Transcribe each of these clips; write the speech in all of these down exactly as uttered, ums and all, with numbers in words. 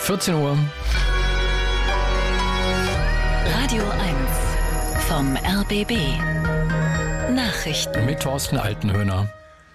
vierzehn Uhr. Radio eins vom R B B. Nachrichten mit Thorsten Altenhöhner.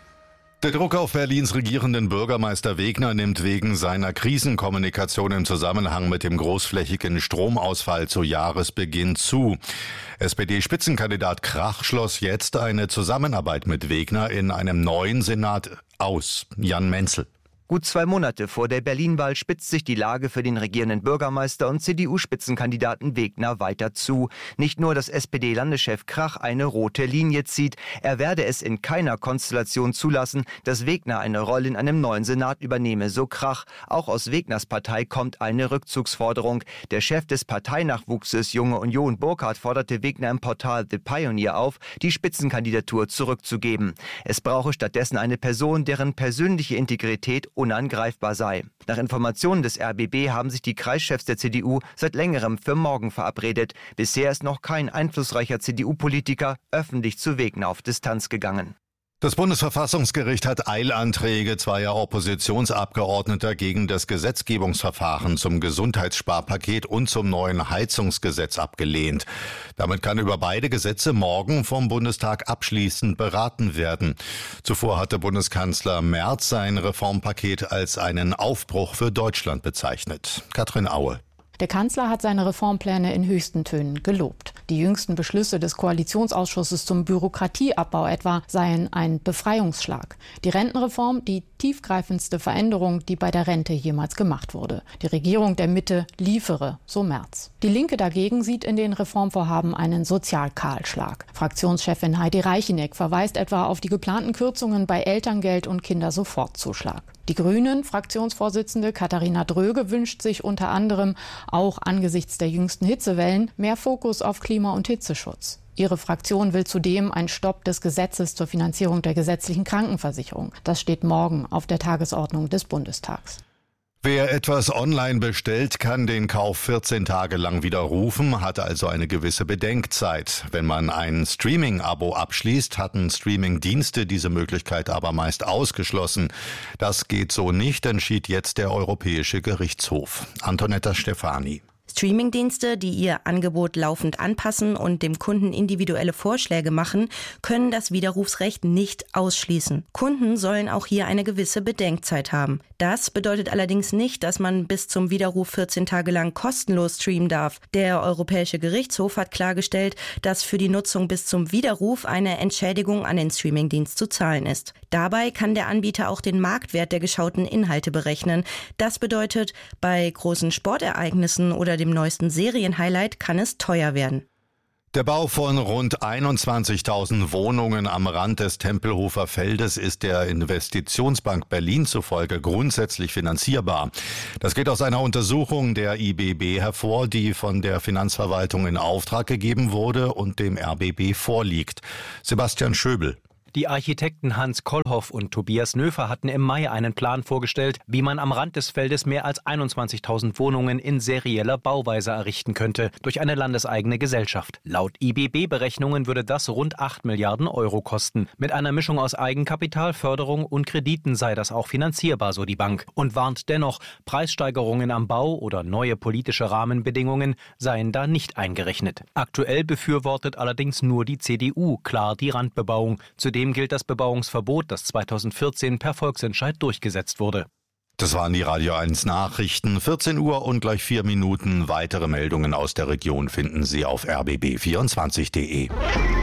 Der Druck auf Berlins regierenden Bürgermeister Wegner nimmt wegen seiner Krisenkommunikation im Zusammenhang mit dem großflächigen Stromausfall zu Jahresbeginn zu. S P D-Spitzenkandidat Krach schloss jetzt eine Zusammenarbeit mit Wegner in einem neuen Senat aus. Jan Menzel. Gut zwei Monate vor der Berlin-Wahl spitzt sich die Lage für den regierenden Bürgermeister und C D U-Spitzenkandidaten Wegner weiter zu. Nicht nur, dass S P D-Landeschef Krach eine rote Linie zieht, er werde es in keiner Konstellation zulassen, dass Wegner eine Rolle in einem neuen Senat übernehme, so Krach. Auch aus Wegners Partei kommt eine Rückzugsforderung. Der Chef des Parteinachwuchses Junge Union, Burkhardt, forderte Wegner im Portal The Pioneer auf, die Spitzenkandidatur zurückzugeben. Es brauche stattdessen eine Person, deren persönliche Integrität unangreifbar sei. Nach Informationen des R B B haben sich die Kreischefs der C D U seit längerem für morgen verabredet. Bisher ist noch kein einflussreicher C D U-Politiker öffentlich zu Wegner auf Distanz gegangen. Das Bundesverfassungsgericht hat Eilanträge zweier Oppositionsabgeordneter gegen das Gesetzgebungsverfahren zum Gesundheitssparpaket und zum neuen Heizungsgesetz abgelehnt. Damit kann über beide Gesetze morgen vom Bundestag abschließend beraten werden. Zuvor hatte Bundeskanzler Merz sein Reformpaket als einen Aufbruch für Deutschland bezeichnet. Katrin Aue. Der Kanzler hat seine Reformpläne in höchsten Tönen gelobt. Die jüngsten Beschlüsse des Koalitionsausschusses zum Bürokratieabbau etwa seien ein Befreiungsschlag. Die Rentenreform, die tiefgreifendste Veränderung, die bei der Rente jemals gemacht wurde. Die Regierung der Mitte liefere, so Merz. Die Linke dagegen sieht in den Reformvorhaben einen Sozialkahlschlag. Fraktionschefin Heidi Reicheneck verweist etwa auf die geplanten Kürzungen bei Elterngeld und Kindersofortzuschlag. Die Grünen, Fraktionsvorsitzende Katharina Dröge, wünscht sich unter anderem auch angesichts der jüngsten Hitzewellen mehr Fokus auf Klima- und Hitzeschutz. Ihre Fraktion will zudem einen Stopp des Gesetzes zur Finanzierung der gesetzlichen Krankenversicherung. Das steht morgen auf der Tagesordnung des Bundestags. Wer etwas online bestellt, kann den Kauf vierzehn Tage lang widerrufen, hat also eine gewisse Bedenkzeit. Wenn man ein Streaming-Abo abschließt, hatten Streaming-Dienste diese Möglichkeit aber meist ausgeschlossen. Das geht so nicht, entschied jetzt der Europäische Gerichtshof. Antonetta Stefani. Streamingdienste, die ihr Angebot laufend anpassen und dem Kunden individuelle Vorschläge machen, können das Widerrufsrecht nicht ausschließen. Kunden sollen auch hier eine gewisse Bedenkzeit haben. Das bedeutet allerdings nicht, dass man bis zum Widerruf vierzehn Tage lang kostenlos streamen darf. Der Europäische Gerichtshof hat klargestellt, dass für die Nutzung bis zum Widerruf eine Entschädigung an den Streamingdienst zu zahlen ist. Dabei kann der Anbieter auch den Marktwert der geschauten Inhalte berechnen. Das bedeutet, bei großen Sportereignissen oder dem neuesten Serienhighlight kann es teuer werden. Der Bau von rund einundzwanzigtausend Wohnungen am Rand des Tempelhofer Feldes ist der Investitionsbank Berlin zufolge grundsätzlich finanzierbar. Das geht aus einer Untersuchung der I B B hervor, die von der Finanzverwaltung in Auftrag gegeben wurde und dem R B B vorliegt. Sebastian Schöbel. Die Architekten Hans Kollhoff und Tobias Nöfer hatten im Mai einen Plan vorgestellt, wie man am Rand des Feldes mehr als einundzwanzigtausend Wohnungen in serieller Bauweise errichten könnte, durch eine landeseigene Gesellschaft. Laut I B B-Berechnungen würde das rund acht Milliarden Euro kosten. Mit einer Mischung aus Eigenkapital, Förderung und Krediten sei das auch finanzierbar, so die Bank. Und warnt dennoch, Preissteigerungen am Bau oder neue politische Rahmenbedingungen seien da nicht eingerechnet. Aktuell befürwortet allerdings nur die C D U klar die Randbebauung. Zudem gilt das Bebauungsverbot, das zweitausendvierzehn per Volksentscheid durchgesetzt wurde. Das waren die Radio eins Nachrichten. vierzehn Uhr und gleich vier Minuten. Weitere Meldungen aus der Region finden Sie auf r b b vierundzwanzig punkt d e.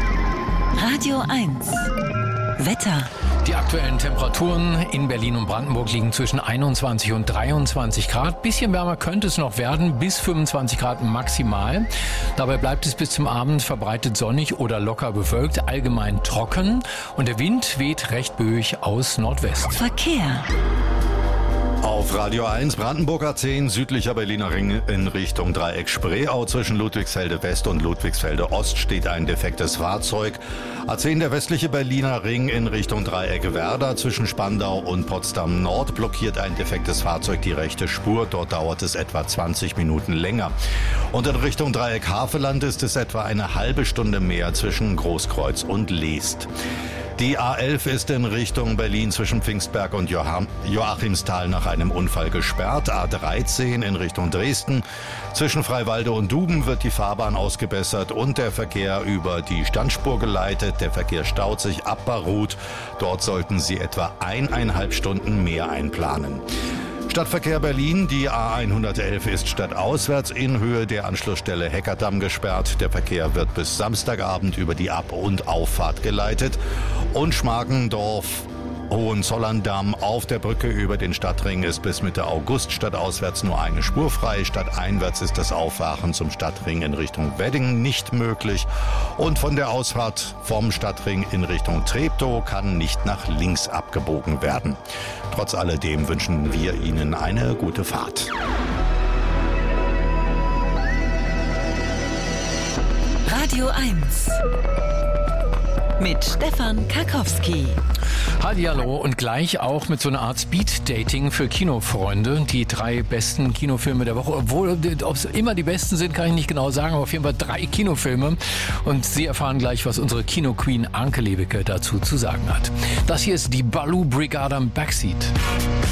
Radio eins Wetter. Die aktuellen Temperaturen in Berlin und Brandenburg liegen zwischen einundzwanzig und dreiundzwanzig Grad. Bisschen wärmer könnte es noch werden, bis fünfundzwanzig Grad maximal. Dabei bleibt es bis zum Abend verbreitet sonnig oder locker bewölkt, allgemein trocken. Und der Wind weht recht böig aus Nordwest. Verkehr. Auf Radio eins Brandenburg A zehn, südlicher Berliner Ring in Richtung Dreieck Spreeau. Zwischen Ludwigsfelde West und Ludwigsfelde Ost steht ein defektes Fahrzeug. A zehn der westliche Berliner Ring in Richtung Dreieck Werder. Zwischen Spandau und Potsdam Nord blockiert ein defektes Fahrzeug die rechte Spur. Dort dauert es etwa zwanzig Minuten länger. Und in Richtung Dreieck Havelland ist es etwa eine halbe Stunde mehr zwischen Großkreuz und Leest. Die A elf ist in Richtung Berlin zwischen Pfingstberg und Joachimsthal nach einem Unfall gesperrt. A dreizehn in Richtung Dresden. Zwischen Freiwalde und Duben wird die Fahrbahn ausgebessert und der Verkehr über die Standspur geleitet. Der Verkehr staut sich ab Barut. Dort sollten Sie etwa eineinhalb Stunden mehr einplanen. Stadtverkehr Berlin, die A hundertelf ist stadtauswärts in Höhe der Anschlussstelle Heckerdamm gesperrt. Der Verkehr wird bis Samstagabend über die Ab- und Auffahrt geleitet. Und Schmargendorf, Hohenzollern-Damm auf der Brücke über den Stadtring ist bis Mitte August stadtauswärts nur eine Spur frei. Stadteinwärts ist das Auffahren zum Stadtring in Richtung Wedding nicht möglich. Und von der Ausfahrt vom Stadtring in Richtung Treptow kann nicht nach links abgebogen werden. Trotz alledem wünschen wir Ihnen eine gute Fahrt. Radio eins mit Stefan Karkowski. Hallihallo und gleich auch mit so einer Art Speed-Dating für Kinofreunde. Die drei besten Kinofilme der Woche. Obwohl, ob es immer die besten sind, kann ich nicht genau sagen, aber auf jeden Fall drei Kinofilme. Und Sie erfahren gleich, was unsere Kino-Queen Anke Lebeke dazu zu sagen hat. Das hier ist die Baloo Brigade am Backseat.